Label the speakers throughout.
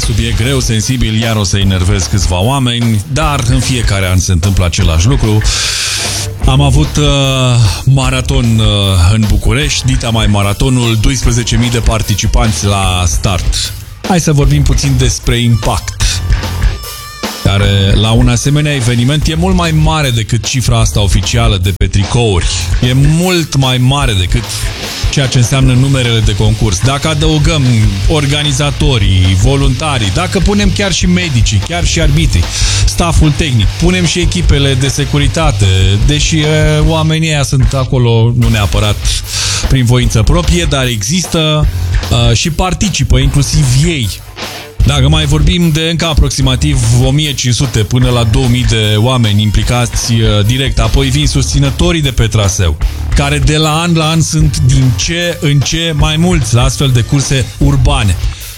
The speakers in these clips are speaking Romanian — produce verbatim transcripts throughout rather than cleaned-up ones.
Speaker 1: subiect greu, sensibil, iar o să enervez câțiva oameni, dar în fiecare an se întâmplă același lucru. Am avut uh, maraton uh, în București, dita mai maratonul, doisprezece mii de participanți la start. Hai să vorbim puțin despre impact, care la un asemenea eveniment e mult mai mare decât cifra asta oficială de pe tricouri. E mult mai mare decât ceea ce înseamnă numerele de concurs. Dacă adăugăm organizatorii, voluntarii, dacă punem chiar și medicii, chiar și arbitrii, stafful tehnic, punem și echipele de securitate, deși e, oamenii ăia sunt acolo nu neapărat prin voință proprie, dar există uh, și participă, inclusiv ei. Dacă mai vorbim de încă aproximativ o mie cinci sute până la două mii de oameni implicați uh, direct, apoi vin susținătorii de pe traseu, care de la an la an sunt din ce în ce mai mulți la astfel de curse urbane.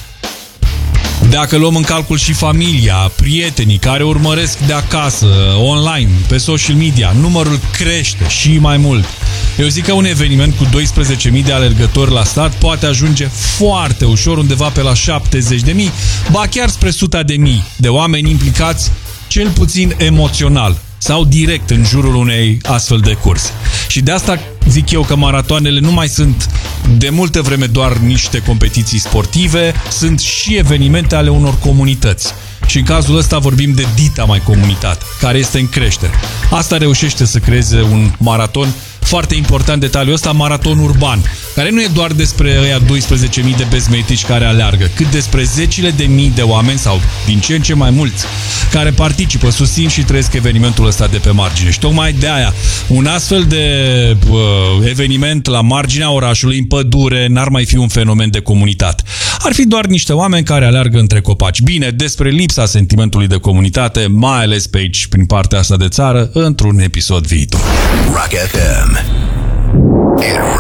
Speaker 1: Dacă luăm în calcul și familia, prietenii care urmăresc de acasă, online, pe social media, numărul crește și mai mult. Eu zic că un eveniment cu doisprezece mii de alergători la start poate ajunge foarte ușor undeva pe la șaptezeci de mii, ba chiar spre suta de mii de oameni implicați, cel puțin emoțional sau direct în jurul unei astfel de curse. Și de asta zic eu că maratoanele nu mai sunt de multă vreme doar niște competiții sportive, sunt și evenimente ale unor comunități. Și în cazul ăsta vorbim de dita mai comunitate, care este în creștere. Asta reușește să creeze un maraton foarte important, detaliul ăsta, maraton urban, care nu e doar despre ăia doisprezece mii de bezmetici care aleargă, cât despre zecile de mii de oameni, sau din ce în ce mai mulți, care participă, susțin și trăiesc evenimentul ăsta de pe margine. Și tocmai de aia, un astfel de uh, eveniment la marginea orașului, în pădure, n-ar mai fi un fenomen de comunitate. Ar fi doar niște oameni care aleargă între copaci. Bine, despre lipsa sentimentului de comunitate, mai ales pe aici, prin partea asta de țară, într-un episod viitor.
Speaker 2: Rock F M. It